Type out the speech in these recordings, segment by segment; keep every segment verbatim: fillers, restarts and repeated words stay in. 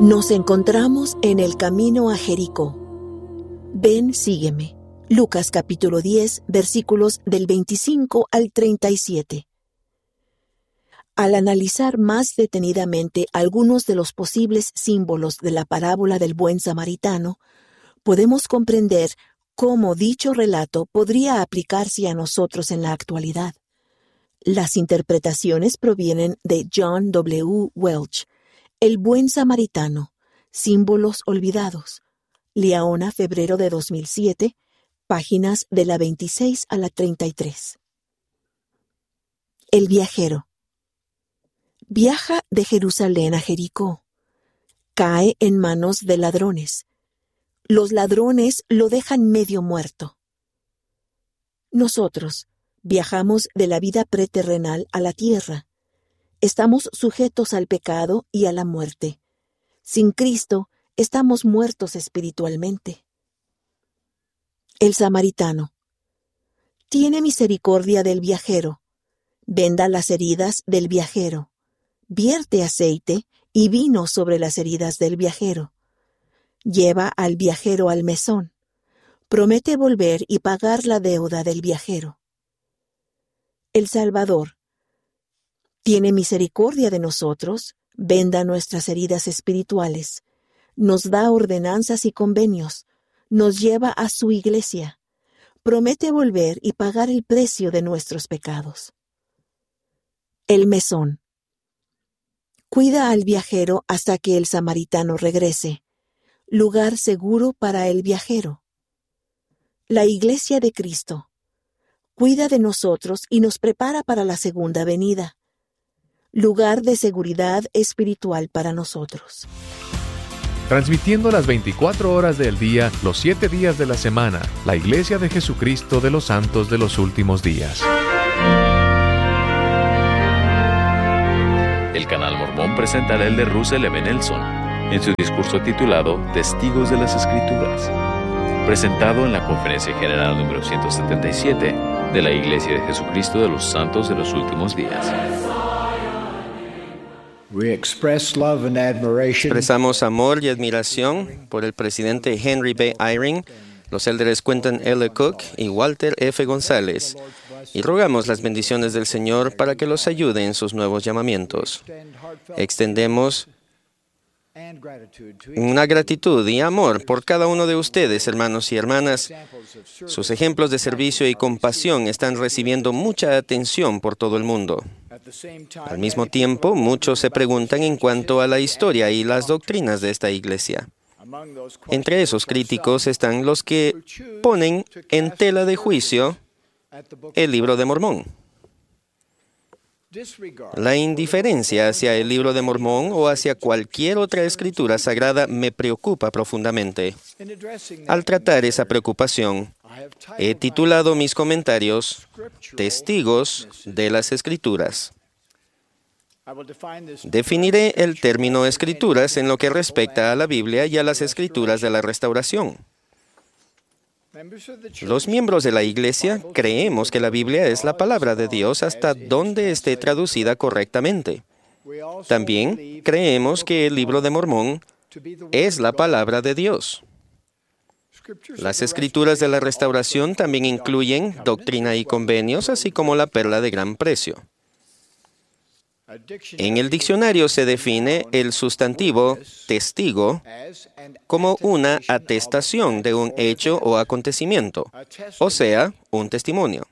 Nos encontramos en el camino a Jericó. Ven, sígueme. Lucas capítulo diez, versículos del veinticinco al treinta y siete. Al analizar más detenidamente algunos de los posibles símbolos de la parábola del buen samaritano, podemos comprender cómo dicho relato podría aplicarse a nosotros en la actualidad. Las interpretaciones provienen de John W. Welch, El buen samaritano, símbolos olvidados, Liaona, febrero de dos mil siete, páginas de la veintiséis a la treinta y tres. El viajero. Viaja de Jerusalén a Jericó. Cae en manos de ladrones. Los ladrones lo dejan medio muerto. Nosotros viajamos de la vida preterrenal a la tierra. Estamos sujetos al pecado y a la muerte. Sin Cristo, estamos muertos espiritualmente. El samaritano. Tiene misericordia del viajero. Venda las heridas del viajero. Vierte aceite y vino sobre las heridas del viajero. Lleva al viajero al mesón. Promete volver y pagar la deuda del viajero. El Salvador. Tiene misericordia de nosotros, venda nuestras heridas espirituales, nos da ordenanzas y convenios, nos lleva a su iglesia, promete volver y pagar el precio de nuestros pecados. El mesón. Cuida al viajero hasta que el samaritano regrese, lugar seguro para el viajero. La iglesia de Cristo. Cuida de nosotros y nos prepara para la segunda venida. Lugar de seguridad espiritual para nosotros. Transmitiendo las veinticuatro horas del día, los siete días de la semana, la Iglesia de Jesucristo de los Santos de los Últimos Días. El Canal Mormón presenta a Elder Russell M. Nelson en su discurso titulado Testigos de las Escrituras, presentado en la Conferencia General número ciento setenta y siete de la Iglesia de Jesucristo de los Santos de los Últimos Días. Expresamos amor y admiración por el presidente Henry B. Eyring, los élderes Quentin L. Cook y Walter F. González, y rogamos las bendiciones del Señor para que los ayude en sus nuevos llamamientos. Extendemos una gratitud y amor por cada uno de ustedes, hermanos y hermanas. Sus ejemplos de servicio y compasión están recibiendo mucha atención por todo el mundo. Al mismo tiempo, muchos se preguntan en cuanto a la historia y las doctrinas de esta iglesia. Entre esos críticos están los que ponen en tela de juicio el Libro de Mormón. La indiferencia hacia el Libro de Mormón o hacia cualquier otra escritura sagrada me preocupa profundamente. Al tratar esa preocupación, he titulado mis comentarios Testigos de las Escrituras. Definiré el término Escrituras en lo que respecta a la Biblia y a las Escrituras de la Restauración. Los miembros de la Iglesia creemos que la Biblia es la palabra de Dios hasta donde esté traducida correctamente. También creemos que el Libro de Mormón es la palabra de Dios. Las Escrituras de la Restauración también incluyen doctrina y convenios, así como la perla de gran precio. En el diccionario se define el sustantivo testigo como una atestación de un hecho o acontecimiento, o sea, un testimonio.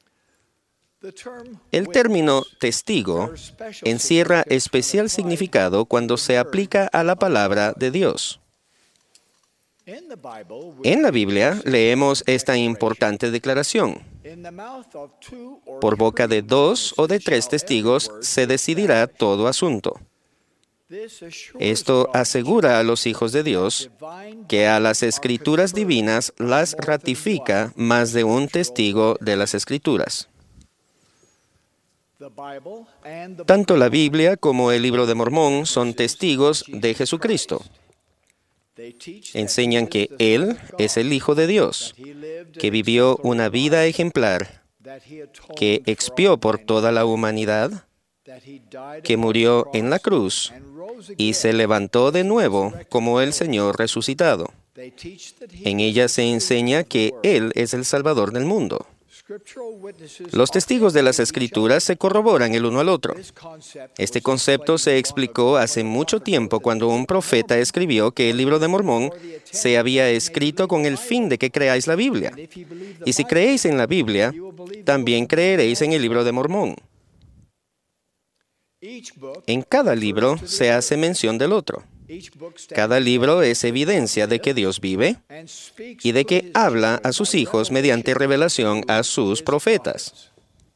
El término testigo encierra especial significado cuando se aplica a la palabra de Dios. En la Biblia leemos esta importante declaración. Por boca de dos o de tres testigos se decidirá todo asunto. Esto asegura a los hijos de Dios que a las escrituras divinas las ratifica más de un testigo de las escrituras. Tanto la Biblia como el Libro de Mormón son testigos de Jesucristo. Enseñan que Él es el Hijo de Dios, que vivió una vida ejemplar, que expió por toda la humanidad, que murió en la cruz y se levantó de nuevo como el Señor resucitado. En ella se enseña que Él es el Salvador del mundo. Los testigos de las Escrituras se corroboran el uno al otro. Este concepto se explicó hace mucho tiempo cuando un profeta escribió que el Libro de Mormón se había escrito con el fin de que creáis la Biblia. Y si creéis en la Biblia, también creeréis en el Libro de Mormón. En cada libro se hace mención del otro. Cada libro es evidencia de que Dios vive y de que habla a sus hijos mediante revelación a sus profetas.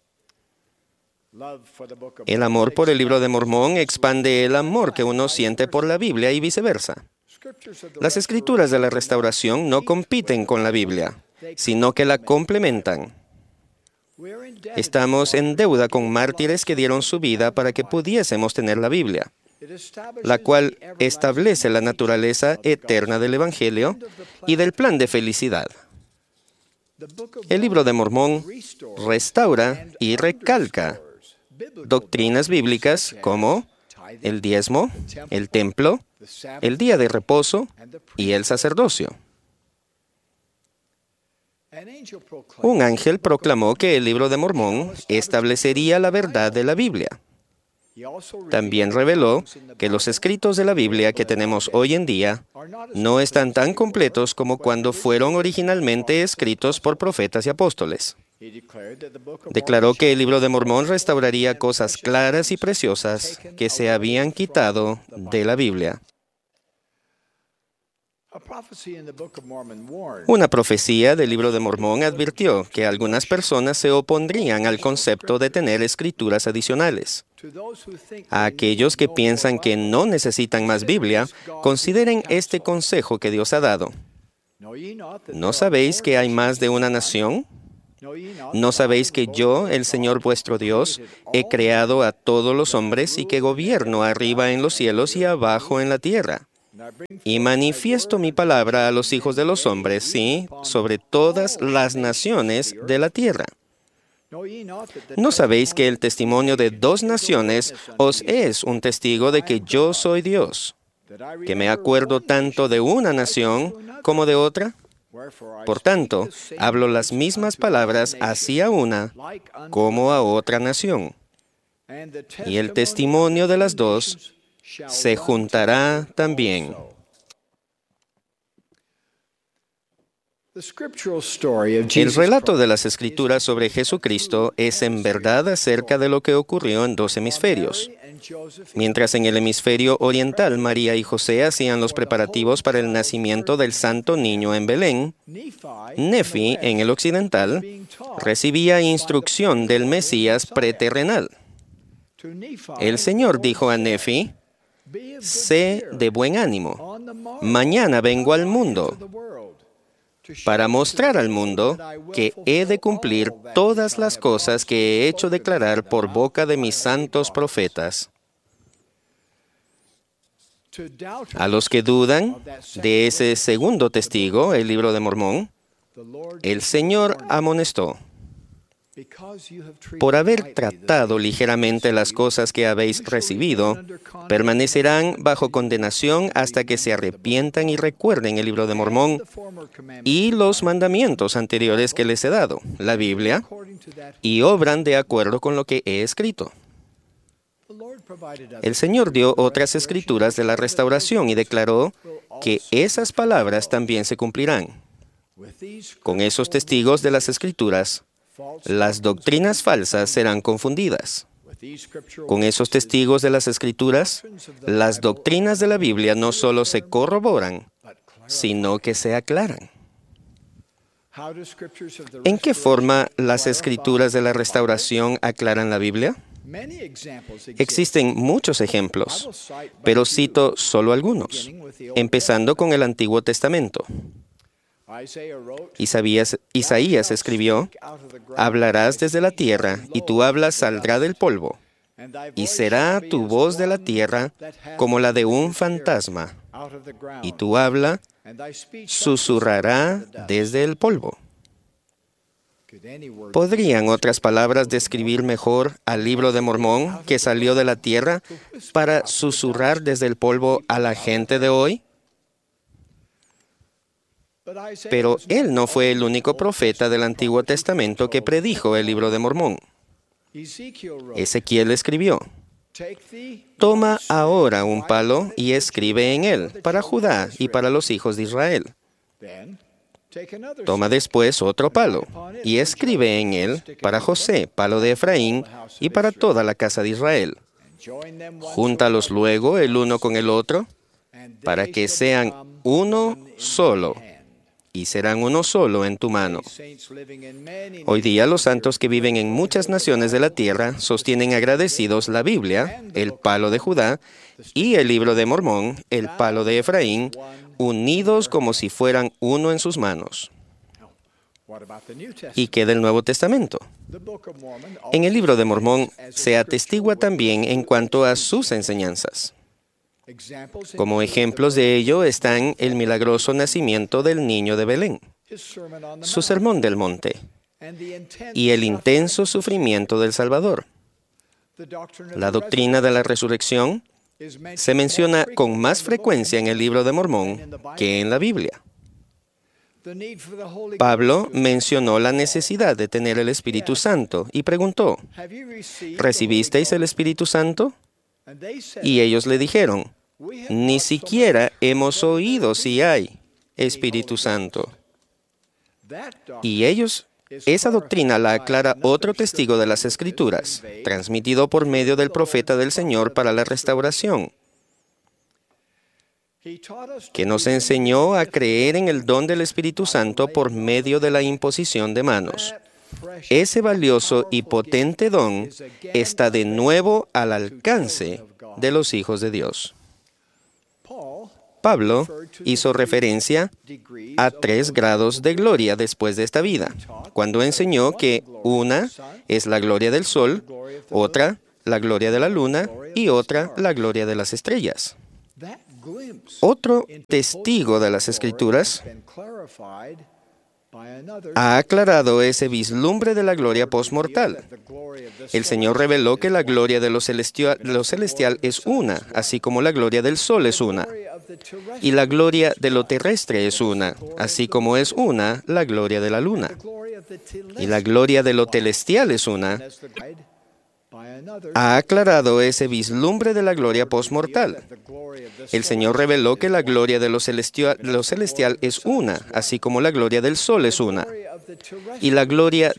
El amor por el Libro de Mormón expande el amor que uno siente por la Biblia y viceversa. Las escrituras de la restauración no compiten con la Biblia, sino que la complementan. Estamos en deuda con mártires que dieron su vida para que pudiésemos tener la Biblia, la cual establece la naturaleza eterna del Evangelio y del plan de felicidad. El Libro de Mormón restaura y recalca doctrinas bíblicas como el diezmo, el templo, el día de reposo y el sacerdocio. Un ángel proclamó que el Libro de Mormón establecería la verdad de la Biblia. También reveló que los escritos de la Biblia que tenemos hoy en día no están tan completos como cuando fueron originalmente escritos por profetas y apóstoles. Declaró que el Libro de Mormón restauraría cosas claras y preciosas que se habían quitado de la Biblia. Una profecía del Libro de Mormón advirtió que algunas personas se opondrían al concepto de tener escrituras adicionales. A aquellos que piensan que no necesitan más Biblia, consideren este consejo que Dios ha dado. ¿No sabéis que hay más de una nación? ¿No sabéis que yo, el Señor vuestro Dios, he creado a todos los hombres y que gobierno arriba en los cielos y abajo en la tierra? Y manifiesto mi palabra a los hijos de los hombres, sí, sobre todas las naciones de la tierra. ¿No sabéis que el testimonio de dos naciones os es un testigo de que yo soy Dios, que me acuerdo tanto de una nación como de otra? Por tanto, hablo las mismas palabras hacia una como a otra nación. Y el testimonio de las dos se juntará también. El relato de las Escrituras sobre Jesucristo es en verdad acerca de lo que ocurrió en dos hemisferios. Mientras en el hemisferio oriental María y José hacían los preparativos para el nacimiento del santo niño en Belén, Nefi, en el occidental, recibía instrucción del Mesías preterrenal. El Señor dijo a Nefi: sé de buen ánimo, mañana vengo al mundo para mostrar al mundo que he de cumplir todas las cosas que he hecho declarar por boca de mis santos profetas. A los que dudan de ese segundo testigo, el Libro de Mormón, el Señor amonestó: por haber tratado ligeramente las cosas que habéis recibido, permanecerán bajo condenación hasta que se arrepientan y recuerden el Libro de Mormón y los mandamientos anteriores que les he dado, la Biblia, y obran de acuerdo con lo que he escrito. El Señor dio otras escrituras de la restauración y declaró que esas palabras también se cumplirán. Con esos testigos de las Escrituras, las doctrinas falsas serán confundidas. Con esos testigos de las Escrituras, las doctrinas de la Biblia no solo se corroboran, sino que se aclaran. ¿En qué forma las Escrituras de la restauración aclaran la Biblia? Existen muchos ejemplos, pero cito solo algunos, empezando con el Antiguo Testamento. Isaías, Isaías escribió: hablarás desde la tierra, y tu habla saldrá del polvo, y será tu voz de la tierra como la de un fantasma, y tu habla susurrará desde el polvo. ¿Podrían otras palabras describir mejor al Libro de Mormón que salió de la tierra para susurrar desde el polvo a la gente de hoy? Pero él no fue el único profeta del Antiguo Testamento que predijo el Libro de Mormón. Ezequiel escribió: «Toma ahora un palo y escribe en él, para Judá y para los hijos de Israel. Toma después otro palo y escribe en él, para José, palo de Efraín, y para toda la casa de Israel. Júntalos luego el uno con el otro, para que sean uno solo, y serán uno solo en tu mano». Hoy día los santos que viven en muchas naciones de la tierra sostienen agradecidos la Biblia, el palo de Judá, y el Libro de Mormón, el palo de Efraín, unidos como si fueran uno en sus manos. ¿Y qué del Nuevo Testamento? En el Libro de Mormón se atestigua también en cuanto a sus enseñanzas. Como ejemplos de ello están el milagroso nacimiento del niño de Belén, su sermón del monte y el intenso sufrimiento del Salvador. La doctrina de la resurrección se menciona con más frecuencia en el Libro de Mormón que en la Biblia. Pablo mencionó la necesidad de tener el Espíritu Santo y preguntó: ¿recibisteis el Espíritu Santo? Y ellos le dijeron: ni siquiera hemos oído si hay Espíritu Santo. Y ellos, esa doctrina la aclara otro testigo de las Escrituras, transmitido por medio del profeta del Señor para la restauración, que nos enseñó a creer en el don del Espíritu Santo por medio de la imposición de manos. Ese valioso y potente don está de nuevo al alcance de los hijos de Dios. Pablo hizo referencia a tres grados de gloria después de esta vida, cuando enseñó que una es la gloria del sol, otra la gloria de la luna y otra la gloria de las estrellas. Otro testigo de las Escrituras ha aclarado ese vislumbre de la gloria postmortal. El Señor reveló que la gloria de lo celestial, de lo celestial es una, así como la gloria del sol es una. Y la gloria de lo terrestre es una, así como es una la gloria de la luna. Y la gloria de lo celestial es una. Ha aclarado ese vislumbre de la gloria postmortal. El Señor reveló que la gloria de lo celestial, de lo celestial es una, así como la gloria del sol es una. Y la gloria